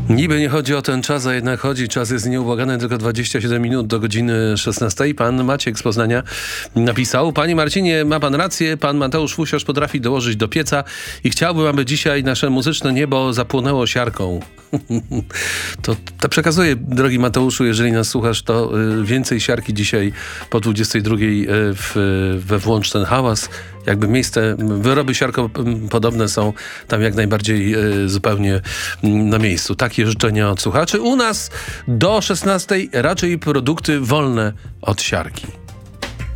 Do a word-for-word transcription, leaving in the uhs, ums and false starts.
Niby nie chodzi o ten czas, a jednak chodzi. Czas jest nieubłagany, tylko dwadzieścia siedem minut do godziny szesnastej. Pan Maciek z Poznania napisał: Panie Marcinie, ma pan rację, pan Mateusz Fusiarz potrafi dołożyć do pieca i chciałbym, aby dzisiaj nasze muzyczne niebo zapłonęło siarką. To, to przekazuję, drogi Mateuszu, jeżeli nas słuchasz, to y, więcej siarki dzisiaj po dwudziestej drugiej y, w, we Włącz ten hałas. Jakby miejsce, wyroby siarkopodobne są tam jak najbardziej y, zupełnie y, na miejscu. Takie życzenia od słuchaczy. U nas do szesnastej raczej produkty wolne od siarki.